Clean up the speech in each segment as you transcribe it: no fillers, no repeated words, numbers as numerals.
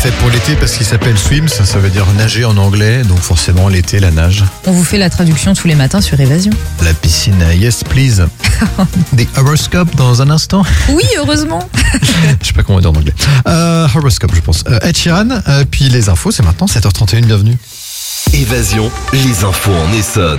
Fait pour l'été parce qu'il s'appelle Swims, ça veut dire nager en anglais, donc forcément l'été, la nage. On vous fait la traduction tous les matins sur Évasion. La piscine, yes please. Des horoscopes dans un instant. Oui, heureusement. Je sais pas comment dire en anglais. Horoscope, je pense. Ed Sheeran, puis les infos, c'est maintenant 7h31, bienvenue. Évasion, les infos en Essonne.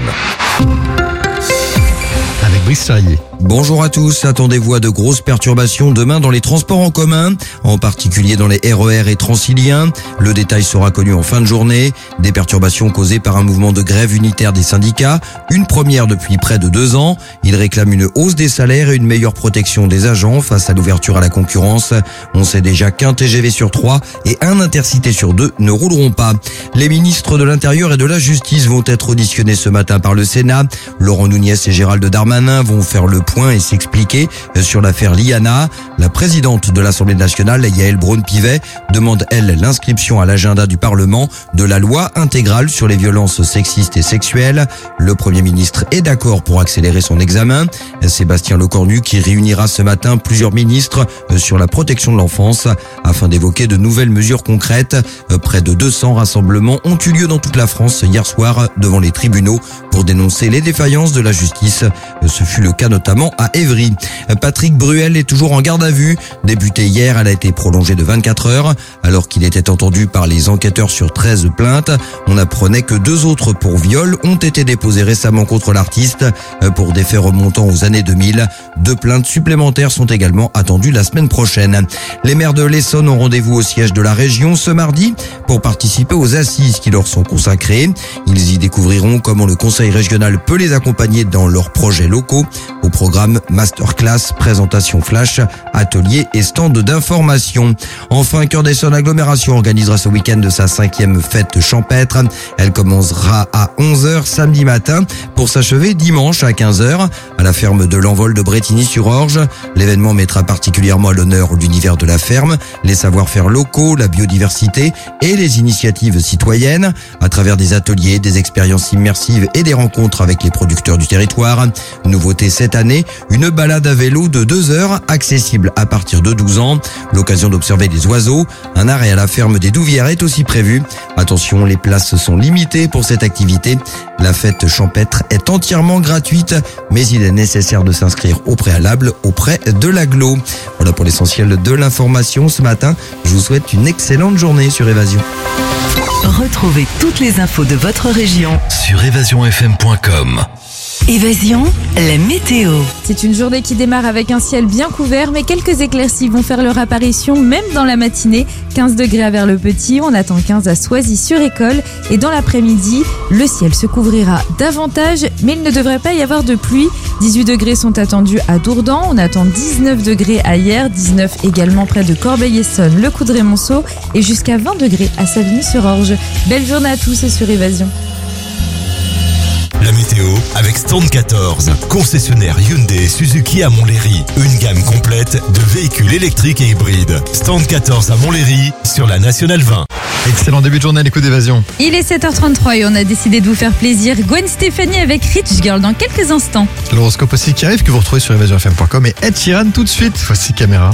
Avec Brice Charrier. Bonjour à tous, attendez-vous à de grosses perturbations demain dans les transports en commun, en particulier dans les RER et Transiliens. Le détail sera connu en fin de journée. Des perturbations causées par un mouvement de grève unitaire des syndicats, une première depuis près de 2 ans. Ils réclament une hausse des salaires et une meilleure protection des agents face à l'ouverture à la concurrence. On sait déjà qu'un TGV sur 3 et un Intercité sur 2 ne rouleront pas. Les ministres de l'Intérieur et de la Justice vont être auditionnés ce matin par le Sénat. Laurent Nunez et Gérald Darmanin vont faire le point et s'expliquer sur l'affaire Liana. La présidente de l'Assemblée nationale, Yaël Braun-Pivet, demande, elle, l'inscription à l'agenda du Parlement de la loi intégrale sur les violences sexistes et sexuelles. Le Premier ministre est d'accord pour accélérer son examen. Sébastien Lecornu qui réunira ce matin plusieurs ministres sur la protection de l'enfance afin d'évoquer de nouvelles mesures concrètes. Près de 200 rassemblements ont eu lieu dans toute la France hier soir devant les tribunaux pour dénoncer les défaillances de la justice. Ce fut le cas notamment à Évry. Patrick Bruel est toujours en garde à vue. Débuté hier, elle a été prolongée de 24 heures. Alors qu'il était entendu par les enquêteurs sur 13 plaintes, on apprenait que 2 autres pour viol ont été déposés récemment contre l'artiste pour des faits remontant aux années 2000. 2 plaintes supplémentaires sont également attendues la semaine prochaine. Les maires de l'Essonne ont rendez-vous au siège de la région ce mardi pour participer aux assises qui leur sont consacrées. Ils y découvriront comment le conseil régional peut les accompagner dans leurs projets locaux. Au programme masterclass, présentation flash, ateliers et stands d'information. Enfin, Cœur d'Essonne Agglomération organisera ce week-end de sa 5e fête champêtre. Elle commencera à 11h samedi matin pour s'achever dimanche à 15h à la ferme de l'Envol de Brétigny-sur-Orge. L'événement mettra particulièrement à l'honneur l'univers de la ferme, les savoir-faire locaux, la biodiversité et les initiatives citoyennes à travers des ateliers, des expériences immersives et des rencontres avec les producteurs du territoire. Nouveauté cette année, une balade à vélo de 2 heures accessible à partir de 12 ans. L'occasion d'observer des oiseaux. Un arrêt à la ferme des Douvières est aussi prévu. Attention, les places sont limitées pour cette activité. La fête champêtre est entièrement gratuite, mais il est nécessaire de s'inscrire au préalable auprès de l'agglo. Voilà pour l'essentiel de l'information ce matin. Je vous souhaite une excellente journée sur Évasion. Retrouvez toutes les infos de votre région Sur évasionfm.com. Évasion, la météo. C'est une journée qui démarre avec un ciel bien couvert, mais quelques éclaircies vont faire leur apparition même dans la matinée. 15 degrés à Vers-le-Petit, on attend 15 à Soisy-sur-École. Et dans l'après-midi, le ciel se couvrira davantage, mais il ne devrait pas y avoir de pluie. 18 degrés sont attendus à Dourdan, on attend 19 degrés à Hyères, 19 également près de Corbeil-Essonnes, le Coudray-Monceau, et jusqu'à 20 degrés à Savigny-sur-Orge. Belle journée à tous et sur Évasion. La météo avec Stand 14, concessionnaire Hyundai et Suzuki à Montlhéry. Une gamme complète de véhicules électriques et hybrides. Stand 14 à Montlhéry sur la Nationale 20. Excellent début de journée à l'écoute d'Évasion. Il est 7h33 et on a décidé de vous faire plaisir. Gwen Stefani avec Rich Girl dans quelques instants. L'horoscope aussi qui arrive que vous retrouvez sur évasionfm.com et Ed Sheeran tout de suite. Voici Caméra.